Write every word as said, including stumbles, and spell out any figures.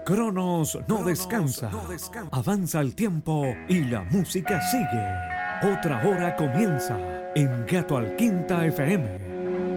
Cronos no descansa. Avanza el tiempo y la música sigue. Otra hora comienza en Gato al Quinta F M.